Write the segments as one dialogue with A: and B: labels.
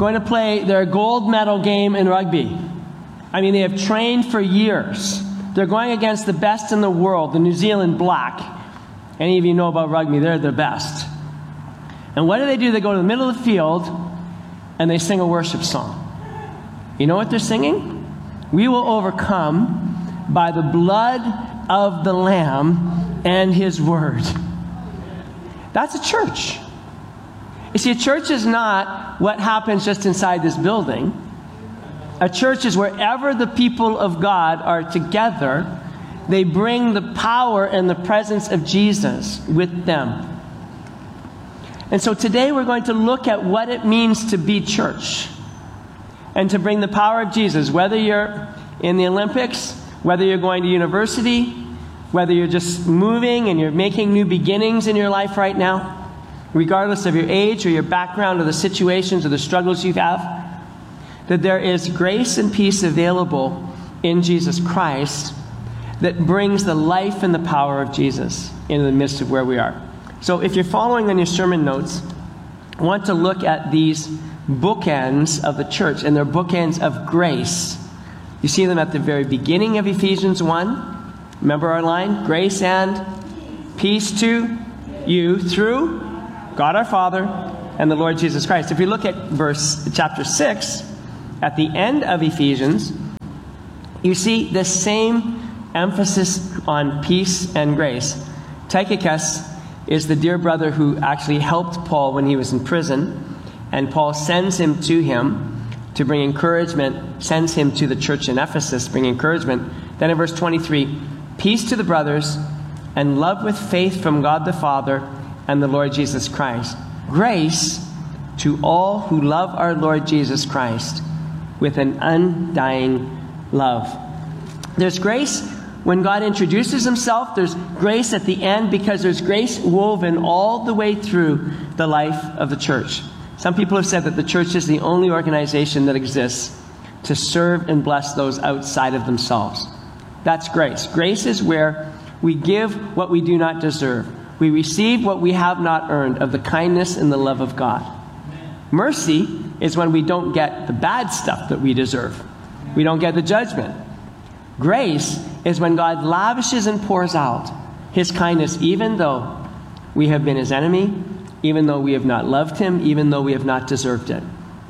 A: going to play their gold medal game in rugby. I mean, they have trained for years. They're going against the best in the world, the New Zealand Black. Any of you know about rugby, they're the best. And what do? They go to the middle of the field and they sing a worship song. You know what they're singing? We will overcome by the blood of the Lamb and His word. That's a church. You see, a church is not what happens just inside this building. A church is wherever the people of God are together, they bring the power and the presence of Jesus with them. And so today we're going to look at what it means to be church and to bring the power of Jesus, whether you're in the Olympics, whether you're going to university, whether you're just moving and you're making new beginnings in your life right now, regardless of your age or your background or the situations or the struggles you have, that there is grace and peace available in Jesus Christ that brings the life and the power of Jesus into the midst of where we are. So if you're following on your sermon notes, I want to look at these bookends of the church, and they're bookends of grace. You see them at the very beginning of Ephesians 1. Remember our line? Grace and peace to you through God our Father and the Lord Jesus Christ. If you look at chapter 6, at the end of Ephesians, you see the same emphasis on peace and grace. Tychicus is the dear brother who actually helped Paul when he was in prison, and Paul sends him to him to bring encouragement, sends him to the church in Ephesus to bring encouragement. Then in verse 23, peace to the brothers and love with faith from God the Father and the Lord Jesus Christ. Grace to all who love our Lord Jesus Christ with an undying love. There's grace when God introduces Himself. There's grace at the end because there's grace woven all the way through the life of the church. Some people have said that the church is the only organization that exists to serve and bless those outside of themselves. That's grace. Grace is where we give what we do not deserve. We receive what we have not earned of the kindness and the love of God. Mercy is when we don't get the bad stuff that we deserve. We don't get the judgment. Grace is when God lavishes and pours out His kindness, even though we have been His enemy, even though we have not loved Him, even though we have not deserved it.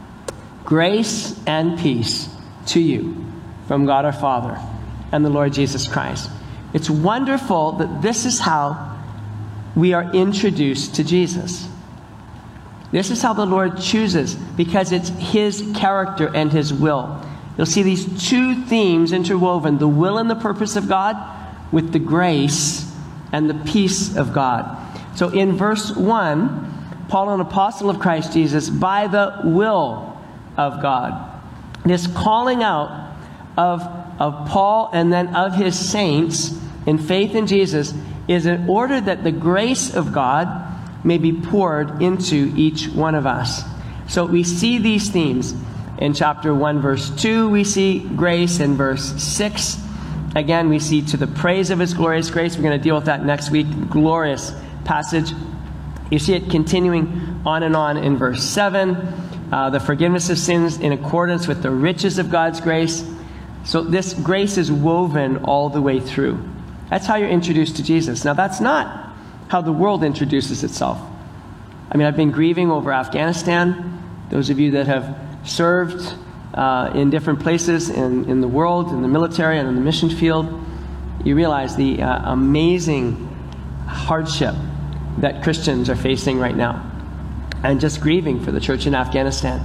A: Grace and peace to you from God our Father and the Lord Jesus Christ. It's wonderful that this is how we are introduced to Jesus. This is how the Lord chooses, because it's His character and His will. You'll see these two themes interwoven, the will and the purpose of God with the grace and the peace of God. So in verse 1, Paul, an apostle of Christ Jesus, by the will of God. This calling out of Paul and then of his saints in faith in Jesus is in order that the grace of God may be poured into each one of us. So we see these themes. In chapter 1, verse 2, we see grace. In verse 6, again, we see to the praise of His glorious grace. We're going to deal with that next week. Glorious passage. You see it continuing on and on in verse 7. The forgiveness of sins in accordance with the riches of God's grace. So this grace is woven all the way through. That's how you're introduced to Jesus. Now, that's not how the world introduces itself. I mean, I've been grieving over Afghanistan. Those of you that have served in different places in the world, in the military and in the mission field, you realize the amazing hardship that Christians are facing right now. And just grieving for the church in Afghanistan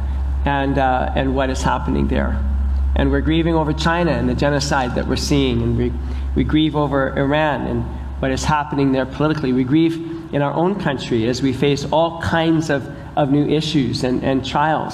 A: and what is happening there. And we're grieving over China and the genocide that we're seeing. And we grieve over Iran and what is happening there politically. We grieve in our own country as we face all kinds of new issues and trials.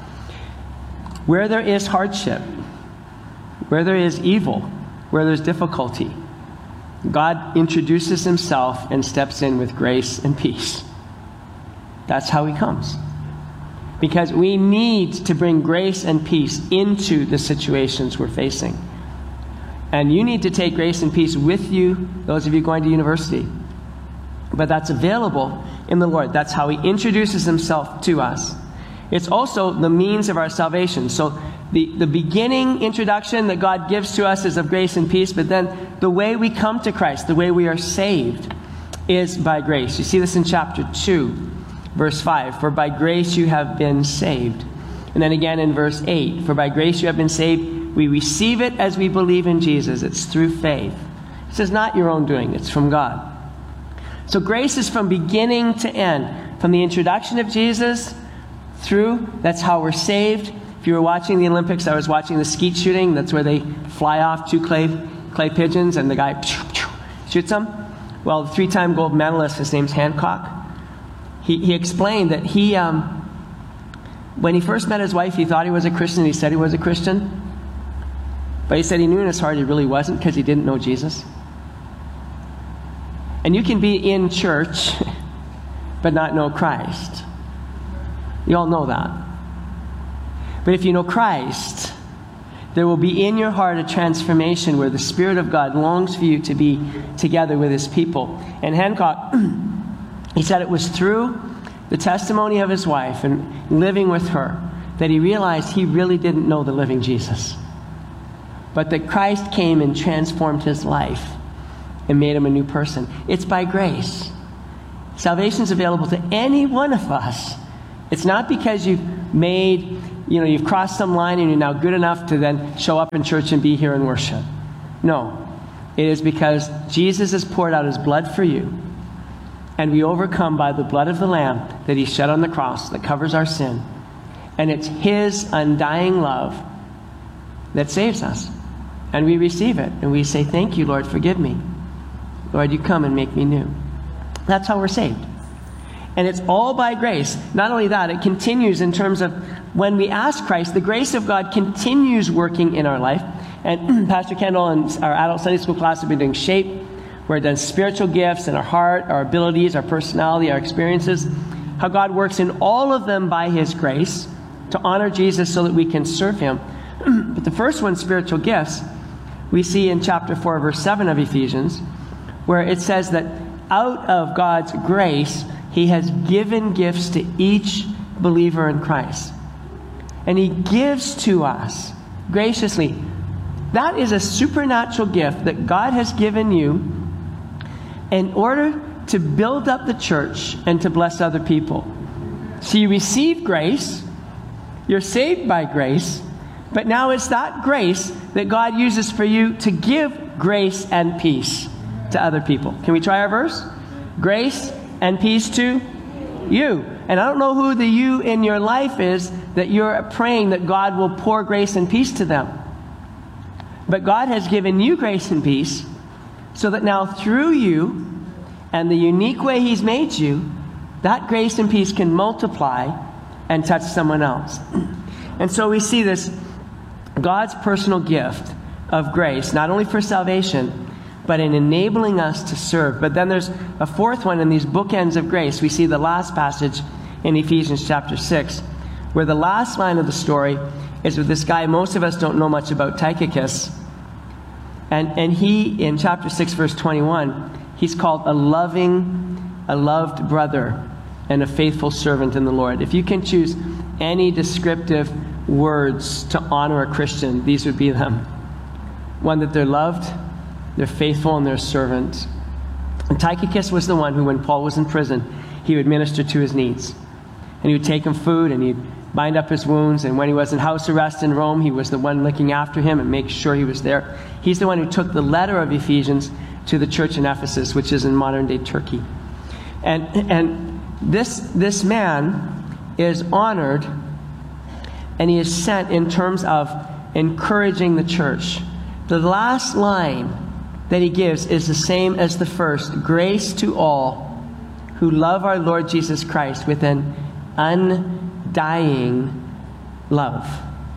A: Where there is hardship, where there is evil, where there's difficulty, God introduces Himself and steps in with grace and peace. That's how He comes. Because we need to bring grace and peace into the situations we're facing. And you need to take grace and peace with you, those of you going to university. But that's available in the Lord. That's how He introduces Himself to us. It's also the means of our salvation. So the beginning introduction that God gives to us is of grace and peace, but then the way we come to Christ, the way we are saved, is by grace. You see this in chapter 2, verse 5. For by grace you have been saved. And then again in verse 8. For by grace you have been saved. We receive it as we believe in Jesus. It's through faith. It says not your own doing. It's from God. So grace is from beginning to end. From the introduction of Jesus through, that's how we're saved. If you were watching the Olympics, I was watching the skeet shooting. That's where they fly off 2 clay pigeons and the guy shoots them. Well, the 3-time gold medalist, his name's Hancock. He explained that when he first met his wife, he thought he was a Christian. He said he was a Christian. But he said he knew in his heart he really wasn't because he didn't know Jesus. And you can be in church but not know Christ. You all know that. But if you know Christ, there will be in your heart a transformation where the Spirit of God longs for you to be together with His people. And Hancock, he said it was through the testimony of his wife and living with her that he realized he really didn't know the living Jesus. But that Christ came and transformed his life and made him a new person. It's by grace. Salvation is available to any one of us. It's not because you've crossed some line and you're now good enough to then show up in church and be here and worship. No. It is because Jesus has poured out His blood for you. And we overcome by the blood of the Lamb that He shed on the cross that covers our sin. And it's His undying love that saves us. And we receive it. And we say, thank you, Lord, forgive me. Lord, you come and make me new. That's how we're saved. And it's all by grace. Not only that, it continues in terms of when we ask Christ, the grace of God continues working in our life. And Pastor Kendall and our adult Sunday school class have been doing Shape, where it does spiritual gifts in our heart, our abilities, our personality, our experiences. How God works in all of them by His grace to honor Jesus so that we can serve Him. But the first one, spiritual gifts, we see in chapter 4, verse 7 of Ephesians, where it says that out of God's grace, He has given gifts to each believer in Christ. And He gives to us graciously. That is a supernatural gift that God has given you in order to build up the church and to bless other people. So you receive grace, you're saved by grace, but now it's that grace that God uses for you to give grace and peace to other people. Can we try our verse? Grace and peace to you. And I don't know who the you in your life is that you're praying that God will pour grace and peace to them. But God has given you grace and peace so that now through you and the unique way He's made you, that grace and peace can multiply and touch someone else. And so we see this God's personal gift of grace, not only for salvation, but in enabling us to serve. But then there's a fourth one in these bookends of grace. We see the last passage in Ephesians chapter 6, where the last line of the story is with this guy most of us don't know much about, Tychicus. And he, in chapter 6, verse 21, he's called a loved brother and a faithful servant in the Lord. If you can choose any descriptive words to honor a Christian, these would be them. One, that they're loved, they're faithful, and they're servants. And Tychicus was the one who, when Paul was in prison, he would minister to his needs. And he would take him food, and he'd bind up his wounds. And when he was in house arrest in Rome, he was the one looking after him and make sure he was there. He's the one who took the letter of Ephesians to the church in Ephesus, which is in modern-day Turkey. And this man is honored, and he is sent in terms of encouraging the church. The last line that he gives is the same as the first. Grace to all who love our Lord Jesus Christ with an undying love.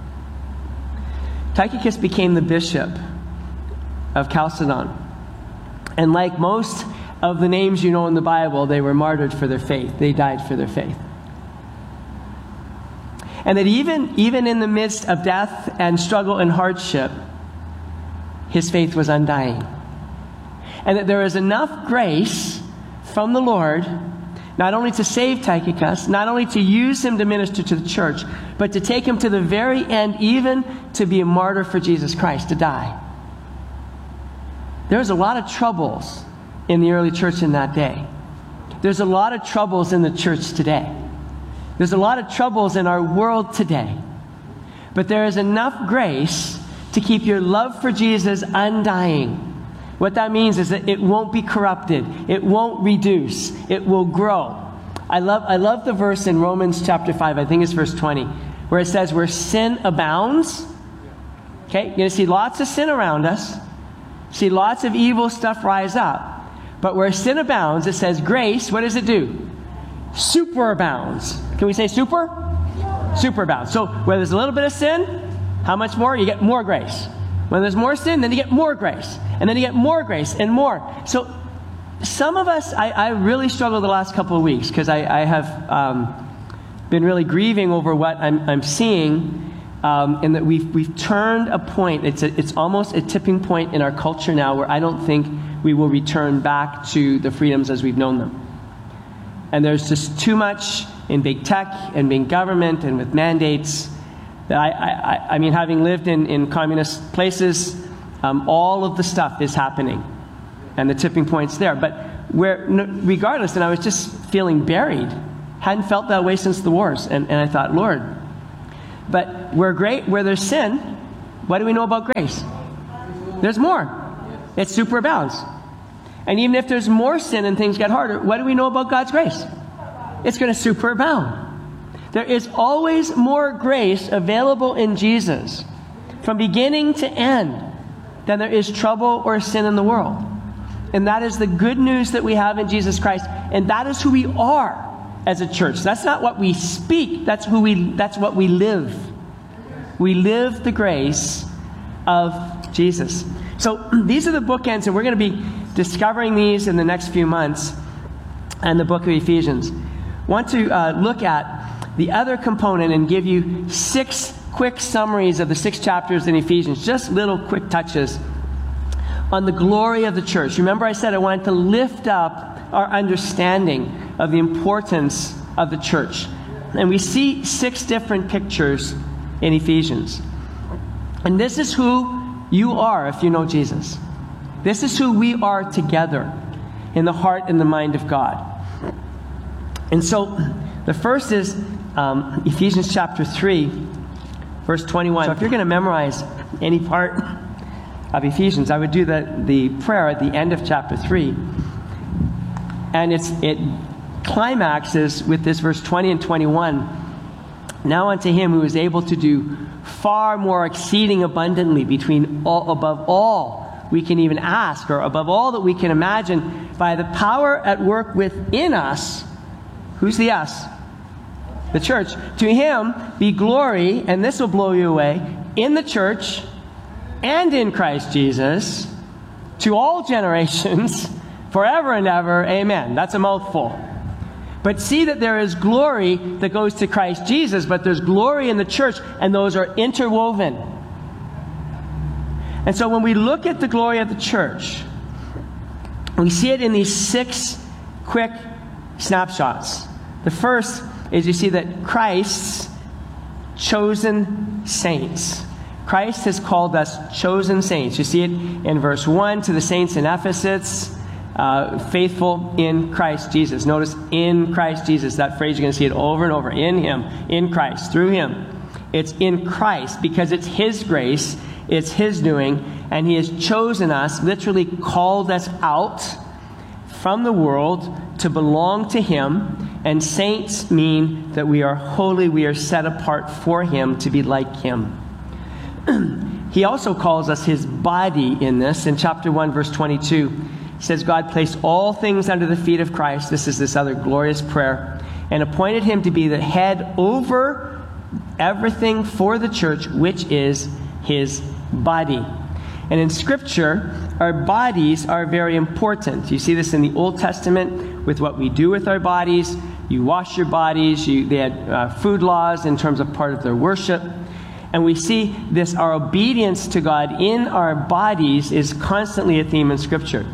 A: Tychicus became the bishop of Chalcedon. And like most of the names you know in the Bible, they were martyred for their faith. They died for their faith. And that even in the midst of death and struggle and hardship, his faith was undying. And that there is enough grace from the Lord not only to save Tychicus, not only to use him to minister to the church, but to take him to the very end, even to be a martyr for Jesus Christ, to die. There was a lot of troubles in the early church in that day. There's a lot of troubles in the church today. There's a lot of troubles in our world today. But there is enough grace to keep your love for Jesus undying. What that means is that it won't be corrupted. It won't reduce. It will grow. I love the verse in Romans chapter 5, I think it's verse 20, where it says, where sin abounds. Okay, you're going to see lots of sin around us. See lots of evil stuff rise up. But where sin abounds, it says grace, what does it do? Superabounds. Can we say super? Superabounds. So where there's a little bit of sin, how much more? You get more grace. When there's more sin, then you get more grace. And then you get more grace and more. So some of us, I really struggled the last couple of weeks because I have been really grieving over what I'm seeing, and that we've turned a point. It's almost a tipping point in our culture now where I don't think we will return back to the freedoms as we've known them. And there's just too much in big tech and big government and with mandates. That I mean, having lived in communist places, all of the stuff is happening. And the tipping point's there. But regardless, and I was just feeling buried. Hadn't felt that way since the wars. And I thought, Lord, but where there's sin, what do we know about grace? There's more. It superabounds. And even if there's more sin and things get harder, what do we know about God's grace? It's going to superabound. There is always more grace available in Jesus from beginning to end than there is trouble or sin in the world. And that is the good news that we have in Jesus Christ. And that is who we are as a church. That's not what we speak. That's what we live. We live the grace of Jesus. So these are the bookends, and we're going to be discovering these in the next few months and the book of Ephesians. I want to look at the other component and give you 6 quick summaries of the 6 chapters in Ephesians, just little quick touches on the glory of the church. Remember I said I wanted to lift up our understanding of the importance of the church. And we see 6 different pictures in Ephesians. And this is who you are if you know Jesus. This is who we are together in the heart and the mind of God. And so the first is Ephesians chapter 3, verse 21. So if you're going to memorize any part of Ephesians, I would do the prayer at the end of chapter 3. And it climaxes with this verse 20 and 21. Now unto him who is able to do far more exceeding abundantly above all we can even ask, or above all that we can imagine, by the power at work within us. Who's the us? The church. To him be glory, and this will blow you away, in the church and in Christ Jesus, to all generations, forever and ever. Amen. That's a mouthful. But see that there is glory that goes to Christ Jesus, but there's glory in the church, and those are interwoven. And so when we look at the glory of the church, we see it in these 6 quick snapshots. The first is you see that Christ's chosen saints. Christ has called us chosen saints. You see it in verse 1 to the saints in Ephesus, faithful in Christ Jesus. Notice in Christ Jesus. That phrase, you're going to see it over and over. In him, in Christ, through him. It's in Christ because it's his grace, it's his doing, and he has chosen us, literally called us out from the world to belong to him. And saints mean that we are holy, we are set apart for him to be like him. He also calls us his body in this. In chapter 1, verse 22, he says, God placed all things under the feet of Christ. This is this other glorious prayer. And appointed him to be the head over everything for the church, which is his body. And in Scripture, our bodies are very important. You see this in the Old Testament with what we do with our bodies. You wash your bodies. They had food laws in terms of part of their worship. And we see this, our obedience to God in our bodies is constantly a theme in Scripture.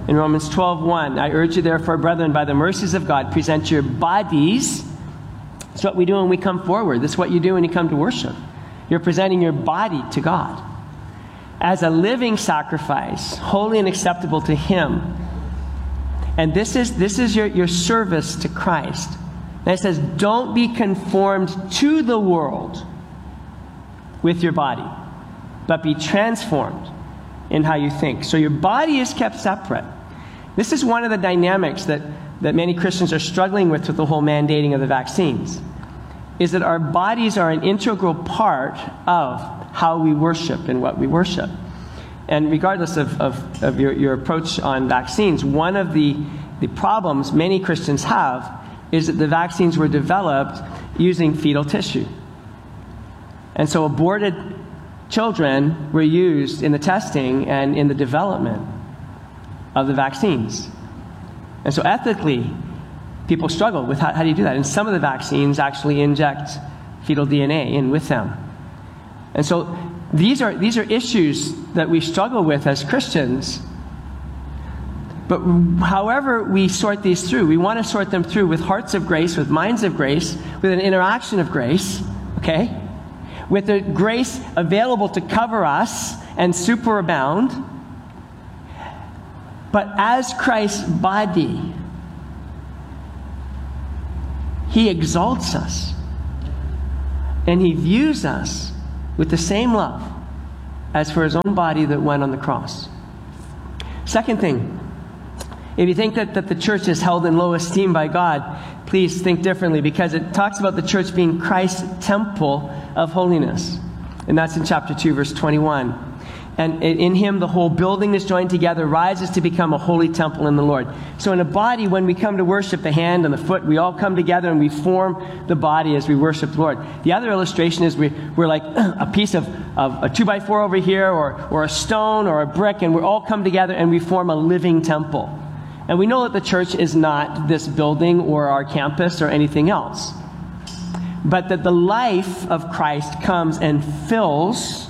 A: In Romans 12:1, I urge you therefore, brethren, by the mercies of God, present your bodies. It's what we do when we come forward. This is what you do when you come to worship. You're presenting your body to God as a living sacrifice, holy and acceptable to Him. And this is your service to Christ. And it says, don't be conformed to the world with your body, but be transformed in how you think. So your body is kept separate. This is one of the dynamics that many Christians are struggling with the whole mandating of the vaccines, is that our bodies are an integral part of how we worship and what we worship. And regardless of your approach on vaccines, one of the problems many Christians have is that the vaccines were developed using fetal tissue. And so aborted children were used in the testing and in the development of the vaccines. And so ethically, people struggle with how do you do that? And some of the vaccines actually inject fetal DNA in with them. And so these are issues that we struggle with as Christians. But however we sort these through, we want to sort them through with hearts of grace, with minds of grace, with an interaction of grace, okay? With the grace available to cover us and superabound. But as Christ's body, He exalts us. And He views us with the same love as for His own body that went on the cross. Second thing, if you think that the church is held in low esteem by God, please think differently, because it talks about the church being Christ's temple of holiness. And that's in chapter 2, verse 21. And in Him, the whole building is joined together, rises to become a holy temple in the Lord. So in a body, when we come to worship, the hand and the foot, we all come together and we form the body as we worship the Lord. The other illustration is we're like a piece of a 2x4 over here, or a stone or a brick, and we all come together and we form a living temple. And we know that the church is not this building or our campus or anything else, but that the life of Christ comes and fills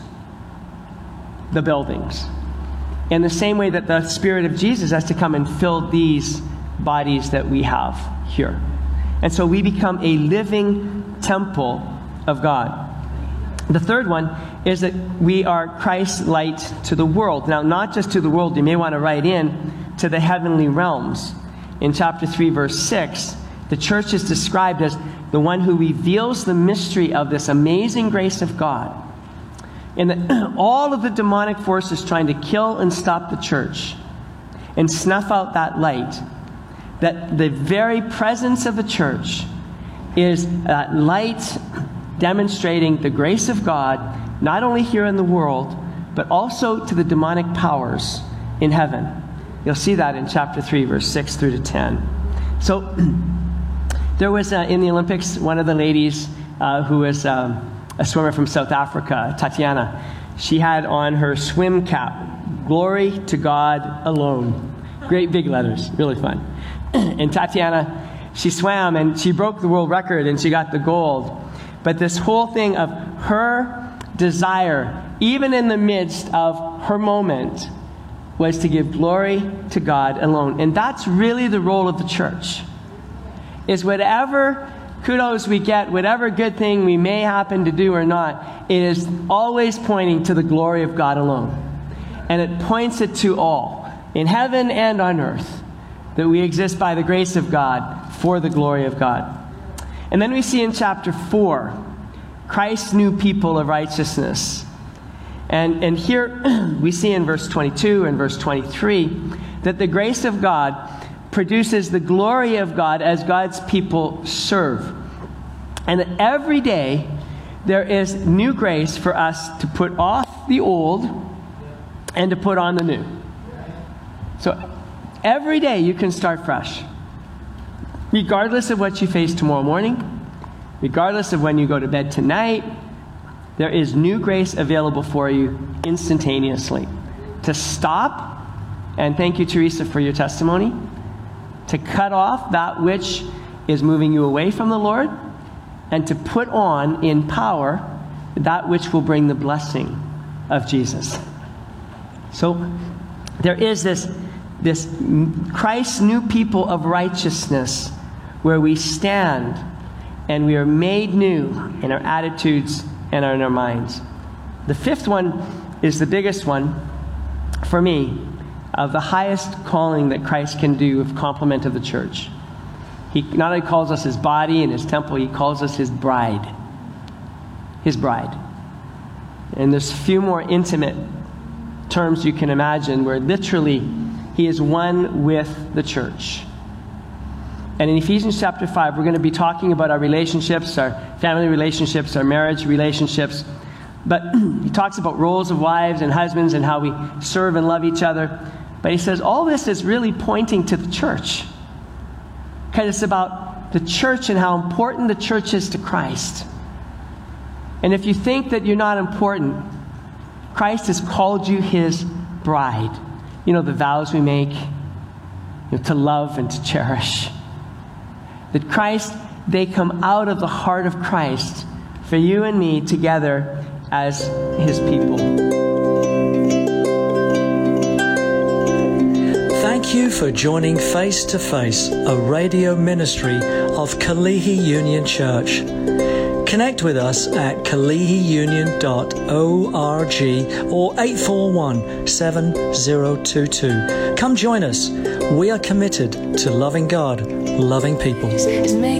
A: the buildings in the same way that the Spirit of Jesus has to come and fill these bodies that we have here. And so we become a living temple of God. The third one is that we are Christ's light to the world. Now, not just to the world, you may want to write in to the heavenly realms. In chapter 3, verse 6, the church is described as the one who reveals the mystery of this amazing grace of God. And that all of the demonic forces trying to kill and stop the church and snuff out that light, that the very presence of the church is that light demonstrating the grace of God, not only here in the world, but also to the demonic powers in heaven. You'll see that in chapter 3, verse 6 through to 10. So there was, in the Olympics, one of the ladies who was a swimmer from South Africa, Tatiana. She had on her swim cap, "Glory to God alone." Great big letters, really fun. And Tatiana, she swam and she broke the world record and she got the gold. But this whole thing of her desire, even in the midst of her moment, was to give glory to God alone. And that's really the role of the church, is whatever kudos we get, whatever good thing we may happen to do or not, it is always pointing to the glory of God alone. And it points it to all, in heaven and on earth, that we exist by the grace of God for the glory of God. And then we see in chapter 4, Christ's new people of righteousness. And here we see in verse 22 and verse 23 that the grace of God produces the glory of God as God's people serve. And that every day there is new grace for us to put off the old and to put on the new. So every day you can start fresh. Regardless of what you face tomorrow morning, regardless of when you go to bed tonight, there is new grace available for you instantaneously. To stop, and thank you, Teresa, for your testimony, to cut off that which is moving you away from the Lord, and to put on in power that which will bring the blessing of Jesus. So there is this this Christ's new people of righteousness, where we stand and we are made new in our attitudes and in our minds. The fifth one is the biggest one for me, of the highest calling that Christ can do of complement of the church. He not only calls us his body and his temple, he calls us his bride. His bride. And there's few more intimate terms you can imagine where literally he is one with the church. And in Ephesians chapter 5, we're going to be talking about our relationships, our family relationships, our marriage relationships. But he talks about roles of wives and husbands and how we serve and love each other. But he says all this is really pointing to the church. Because it's about the church and how important the church is to Christ. And if you think that you're not important, Christ has called you his bride. You know, the vows we make, to love and to cherish. That Christ, they come out of the heart of Christ for you and me together as his people.
B: Thank you for joining Face to Face, a radio ministry of Kalihi Union Church. Connect with us at kalihiunion.org or 841-7022. Come join us. We are committed to loving God, loving people.